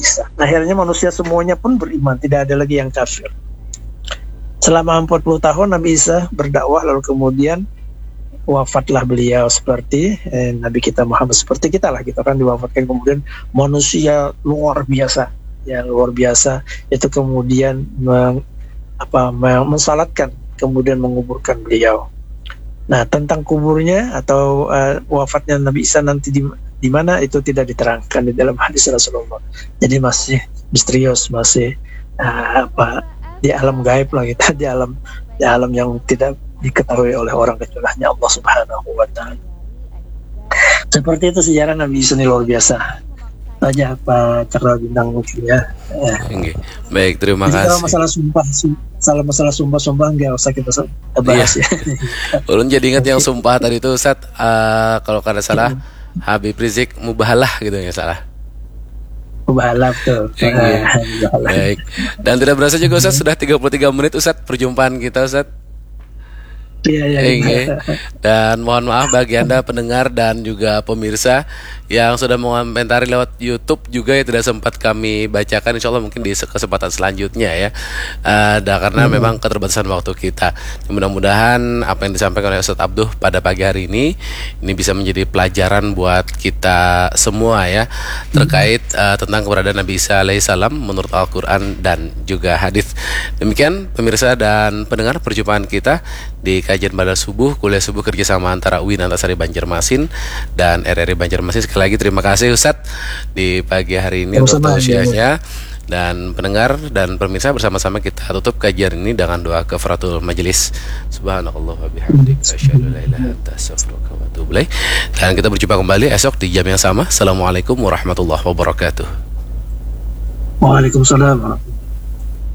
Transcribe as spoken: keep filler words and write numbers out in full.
Isa. Akhirnya manusia semuanya pun beriman, tidak ada lagi yang kafir. Selama empat puluh tahun Nabi Isa berdakwah, lalu kemudian wafatlah beliau seperti eh, Nabi kita Muhammad, seperti kita lah, kita kan diwafatkan. Kemudian manusia luar biasa, ya luar biasa itu kemudian meng, apa, mensalatkan, kemudian menguburkan beliau. Nah, tentang kuburnya atau uh, wafatnya Nabi Isa nanti di, di mana itu tidak diterangkan di dalam hadis Rasulullah. Jadi masih misterius, masih uh, apa di alam gaib lah kita, di alam di alam yang tidak diketahui oleh orang kecuali hanya Allah Subhanahu wa taala. Seperti itu sejarah Nabi Isa ini luar biasa. Saja Pak Cakra Bintang mungkin ya. Ya. Baik, terima Jadi kasih. Kalau masalah sumpah, salah masalah sumpah-sumpah nggak usah kita bahas ya. Ulun jadi ingat yang sumpah tadi itu Ustaz, uh, kalau kada salah Habib Rizik Mubahalah gitu ya, salah. Mubahalah tuh. Baik. Dan tidak berasa juga Ustaz, sudah tiga puluh tiga menit Ustaz perjumpaan kita Ustaz. Iya, iya, iya. Dan mohon maaf bagi Anda pendengar dan juga pemirsa yang sudah mengomentari lewat YouTube juga yang tidak sempat kami bacakan, insya Allah mungkin di kesempatan selanjutnya ya. Uh, dan karena hmm. memang keterbatasan waktu kita. Mudah-mudahan apa yang disampaikan oleh Ustaz Abduh pada pagi hari ini ini bisa menjadi pelajaran buat kita semua ya, terkait uh, tentang keberadaan Nabi Isa alaihissalam menurut Al-Quran dan juga hadis. Demikian pemirsa dan pendengar perjumpaan kita di kajian pada subuh, kuliah subuh kerjasama antara U I N Antasari Banjarmasin dan R R I Banjarmasin. Sekali lagi terima kasih Ustadz di pagi hari ini untuk tausiahnya. Dan pendengar dan pemirsa, bersama-sama kita tutup kajian ini dengan doa kafaratul majelis. Subhanallah wa bihamdika asyhadu an la ilaha illa anta astaghfiruka wa atubu ilaik. Dan kita berjumpa kembali esok di jam yang sama. Assalamualaikum warahmatullahi wabarakatuh. Waalaikumsalam.